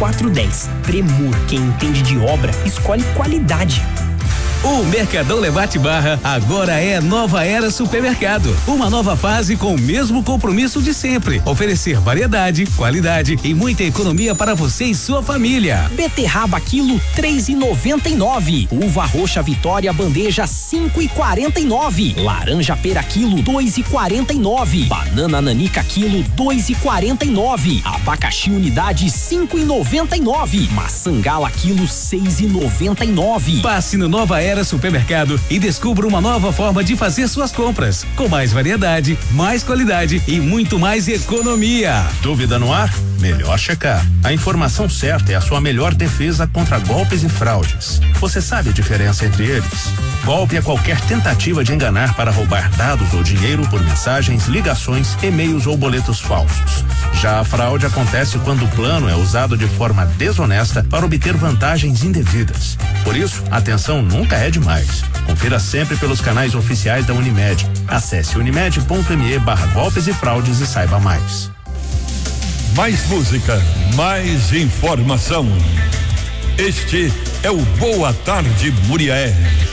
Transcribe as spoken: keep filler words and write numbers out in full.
quatro dez. Premur, quem entende de obra, escolhe qualidade. O Mercadão Lebate Barra agora é Nova Era Supermercado. Uma nova fase com o mesmo compromisso de sempre. Oferecer variedade, qualidade e muita economia para você e sua família. Beterraba quilo três e noventa e nove. Uva roxa Vitória bandeja cinco e quarenta e nove. Laranja pera quilo dois e quarenta e nove. Banana nanica quilo dois e quarenta e nove. Abacaxi unidade cinco e noventa e nove. Maçã gala quilo seis e noventa e nove. Passe no Nova Era Supermercado e descubra uma nova forma de fazer suas compras, com mais variedade, mais qualidade e muito mais economia. Dúvida no ar? Melhor checar. A informação certa é a sua melhor defesa contra golpes e fraudes. Você sabe a diferença entre eles? Golpe é qualquer tentativa de enganar para roubar dados ou dinheiro por mensagens, ligações, e-mails ou boletos falsos. Já a fraude acontece quando o plano é usado de forma desonesta para obter vantagens indevidas. Por isso, atenção nunca é demais. Confira sempre pelos canais oficiais da Unimed. Acesse unimed ponto me barra golpes e fraudes e saiba mais. Mais música, mais informação. Este é o Boa Tarde Muriaé.